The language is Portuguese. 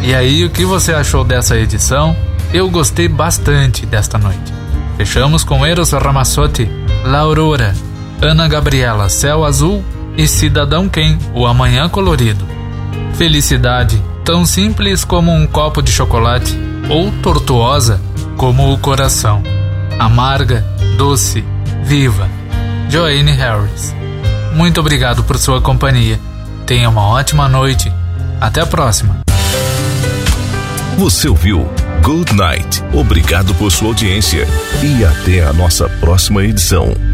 E aí, o que você achou dessa edição? Eu gostei bastante desta noite. Fechamos com Eros Ramazzotti, La Aurora, Ana Gabriela, Céu Azul e Cidadão Ken, O Amanhã Colorido. Felicidade, tão simples como um copo de chocolate, ou tortuosa como o coração. Amarga, doce, viva. Joanne Harris. Muito obrigado por sua companhia. Tenha uma ótima noite. Até a próxima. Você ouviu Good Night. Obrigado por sua audiência e até a nossa próxima edição.